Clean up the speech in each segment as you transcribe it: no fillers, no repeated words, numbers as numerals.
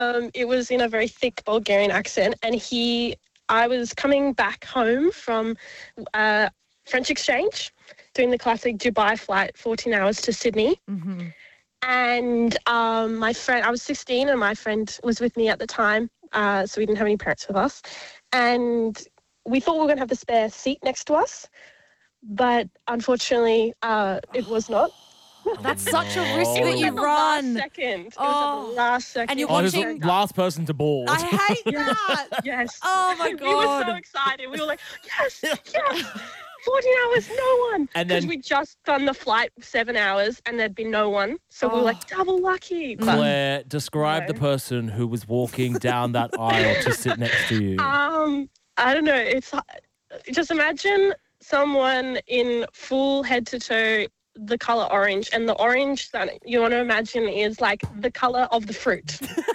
It was in a very thick Bulgarian accent, and I was coming back home from French exchange, doing the classic Dubai flight, 14 hours to Sydney. Mm-hmm. And my friend, I was 16, and my friend was with me at the time, so we didn't have any parents with us. And we thought we were going to have the spare seat next to us, but unfortunately, it was not. That's such a risk It that was you at the run. last second. It was at the last second. And you're I was watching- the last person to board. I hate that. Yes. Oh, my We were so God. excited. We were like, yes. 14 hours, no one. And Because then- we'd just done the flight 7 hours and there'd been no one. So we were like, double lucky. But, Claire, describe the person who was walking down that aisle to sit next to you. I don't know. It's just imagine someone in full head to toe the color orange, and the orange that you want to imagine is like the color of the fruit.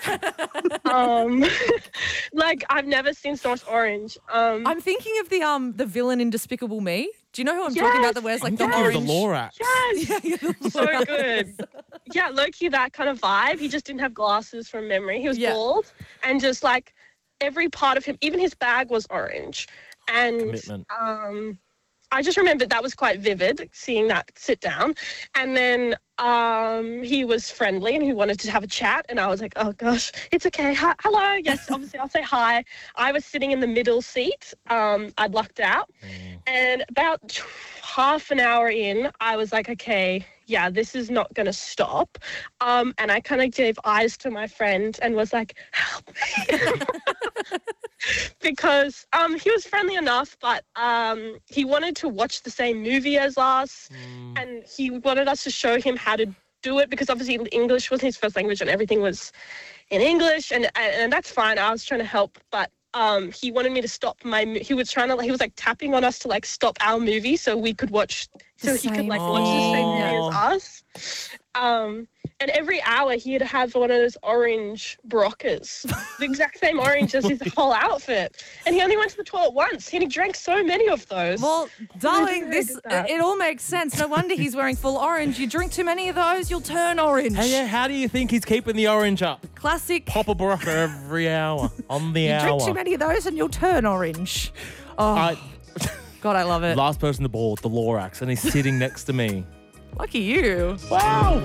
Like I've never seen so much orange. I'm thinking of the villain in Despicable Me. Do you know who I'm talking about that wears like the Thinking of orange? the Lorax. Yes. Yeah, the So Lorax. good. Yeah, low-key that kind of vibe. He just didn't have glasses from memory. He was Yeah. bald, and just like every part of him, even his bag was orange. And Commitment. I just remembered that was quite vivid, seeing that sit down. And then he was friendly and he wanted to have a chat. And I was like, oh, gosh, it's okay. Hi, hello. Yes, obviously, I'll say hi. I was sitting in the middle seat. I'd lucked out. And about half an hour in, I was like, okay, yeah, this is not going to stop. And I kind of gave eyes to my friend and was like, help me. Because he was friendly enough, but he wanted to watch the same movie as us, and he wanted us to show him how to do it, because obviously English wasn't his first language and everything was in English, and that's fine. I was trying to help, but he wanted me to stop he was like tapping on us to like stop our movie so we could watch, so he could like watch the same movie as us. And every hour he'd have one of those orange Baroccas, the exact same orange as his whole outfit. And he only went to the toilet once, and he drank so many of those. Well, darling, I did that. it all makes sense. No wonder he's wearing full orange. You drink too many of those, you'll turn orange. Hey, yeah, how do you think he's keeping the orange up? Classic. Pop a Barocca every hour on the hour. Drink too many of those and you'll turn orange. Oh, God, I love it. Last person to board, the Lorax, and he's sitting next to me. Lucky you. Wow.